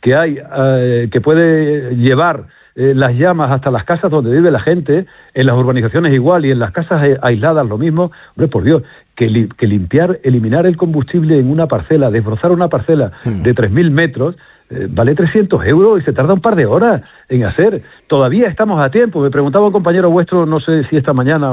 que hay, que puede llevar las llamas hasta las casas donde vive la gente, en las urbanizaciones igual y en las casas aisladas lo mismo, hombre, por Dios, que eliminar el combustible en una parcela, desbrozar una parcela de 3.000 metros, vale 300 euros y se tarda un par de horas en hacer. Todavía estamos a tiempo. Me preguntaba un compañero vuestro, no sé si esta mañana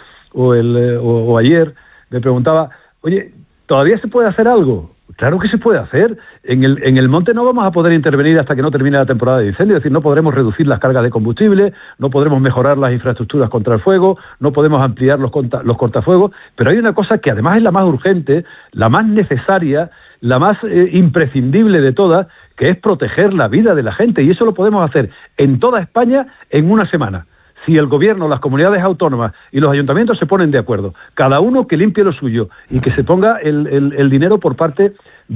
o ayer, me preguntaba, oye, ¿todavía se puede hacer algo? Claro que se puede hacer. En el monte no vamos a poder intervenir hasta que no termine la temporada de incendio, es decir, no podremos reducir las cargas de combustible, no podremos mejorar las infraestructuras contra el fuego, no podemos ampliar los cortafuegos, pero hay una cosa que además es la más urgente, la más necesaria, la más imprescindible de todas, que es proteger la vida de la gente, y eso lo podemos hacer en toda España en una semana. Si el gobierno, las comunidades autónomas y los ayuntamientos se ponen de acuerdo, cada uno que limpie lo suyo y que se ponga el dinero por parte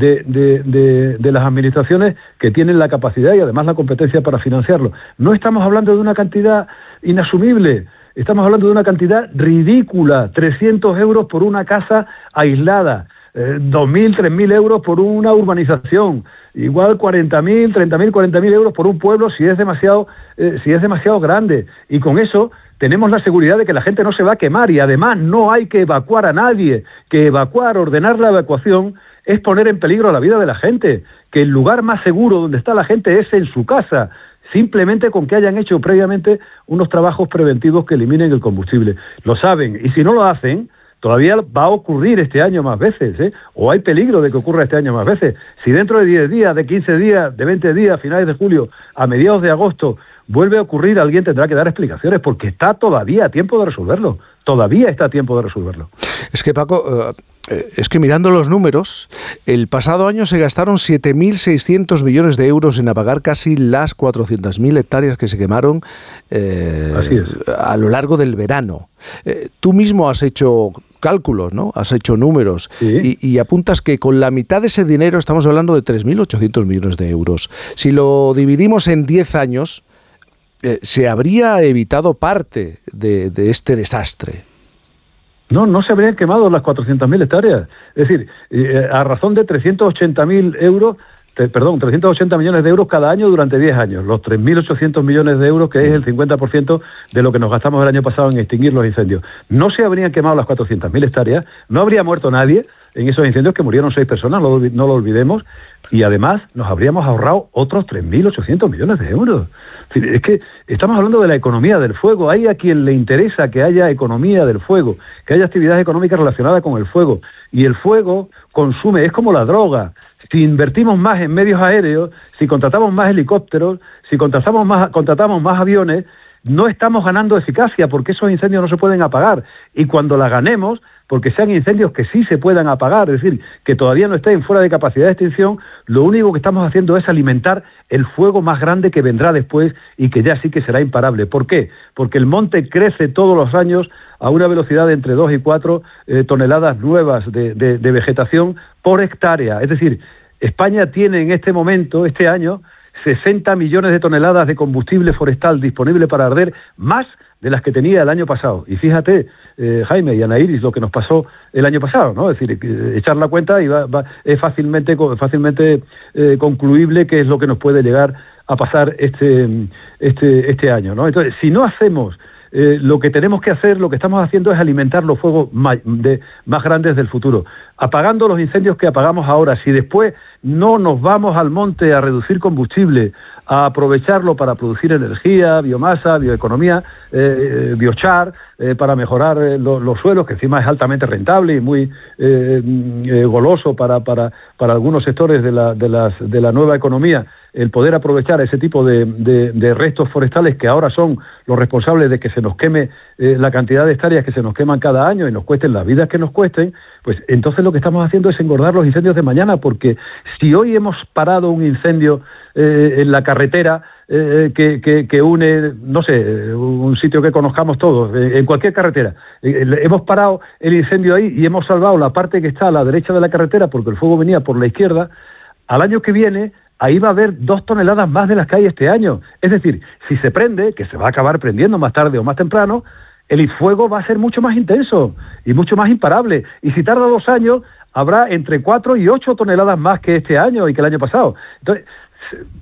de las administraciones que tienen la capacidad y además la competencia para financiarlo. No estamos hablando de una cantidad inasumible, estamos hablando de una cantidad ridícula, 300 euros por una casa aislada, 2.000, 3.000 euros por una urbanización, igual 40.000, 30.000, 40.000 euros por un pueblo si es demasiado grande. Y con eso tenemos la seguridad de que la gente no se va a quemar y además no hay que evacuar a nadie, que ordenar la evacuación es poner en peligro la vida de la gente, que el lugar más seguro donde está la gente es en su casa, simplemente con que hayan hecho previamente unos trabajos preventivos que eliminen el combustible. Lo saben, y si no lo hacen, todavía va a ocurrir este año más veces, o hay peligro de que ocurra este año más veces. Si dentro de 10 días, de 15 días, de 20 días, a finales de julio, a mediados de agosto, vuelve a ocurrir, alguien tendrá que dar explicaciones, porque está todavía a tiempo de resolverlo. Todavía está a tiempo de resolverlo. Es que, Paco, es que mirando los números, el pasado año se gastaron 7.600 millones de euros en apagar casi las 400.000 hectáreas que se quemaron a lo largo del verano. Tú mismo has hecho cálculos, ¿no? Has hecho números, ¿sí? y apuntas que con la mitad de ese dinero estamos hablando de 3.800 millones de euros. Si lo dividimos en 10 años, se habría evitado parte de este desastre. No se habrían quemado las 400.000 hectáreas. Es decir, a razón de 380 millones de euros cada año durante 10 años. Los 3.800 millones de euros, que es el 50% de lo que nos gastamos el año pasado en extinguir los incendios. No se habrían quemado las 400.000 hectáreas, no habría muerto nadie en esos incendios, que murieron 6 personas, no lo olvidemos, y además nos habríamos ahorrado otros 3.800 millones de euros. Es que estamos hablando de la economía del fuego. Hay a quien le interesa que haya economía del fuego, que haya actividad económica relacionada con el fuego. Y el fuego consume, es como la droga. Si invertimos más en medios aéreos, si contratamos más helicópteros, si contratamos más aviones, no estamos ganando eficacia, porque esos incendios no se pueden apagar. Y cuando la ganemos, porque sean incendios que sí se puedan apagar, es decir, que todavía no estén fuera de capacidad de extinción, lo único que estamos haciendo es alimentar el fuego más grande que vendrá después y que ya sí que será imparable. ¿Por qué? Porque el monte crece todos los años a una velocidad de entre 2 y 4 toneladas nuevas de vegetación por hectárea. Es decir, España tiene en este momento, este año, 60 millones de toneladas de combustible forestal disponible para arder, más de las que tenía el año pasado. Y fíjate, Jaime y Ana Iris, lo que nos pasó el año pasado, ¿no? Es decir, echar la cuenta y es fácilmente concluible qué es lo que nos puede llegar a pasar este año, ¿no? Entonces, si no hacemos lo que tenemos que hacer, lo que estamos haciendo es alimentar los fuegos más grandes del futuro, apagando los incendios que apagamos ahora. Si después no nos vamos al monte a reducir combustible, a aprovecharlo para producir energía, biomasa, bioeconomía, biochar, para mejorar los suelos, que encima es altamente rentable y muy goloso para algunos sectores de la nueva economía, el poder aprovechar ese tipo de restos forestales que ahora son los responsables de que se nos queme la cantidad de hectáreas que se nos queman cada año y nos cuesten las vidas que nos cuesten, pues entonces lo que estamos haciendo es engordar los incendios de mañana, porque si hoy hemos parado un incendio en la carretera que une, no sé, un sitio que conozcamos todos, en cualquier carretera, hemos parado el incendio ahí y hemos salvado la parte que está a la derecha de la carretera porque el fuego venía por la izquierda, al año que viene ahí va a haber 2 toneladas más de las que hay este año. Es decir, si se prende, que se va a acabar prendiendo más tarde o más temprano, el fuego va a ser mucho más intenso y mucho más imparable. Y si tarda 2 años, habrá entre 4 y 8 toneladas más que este año y que el año pasado. Entonces,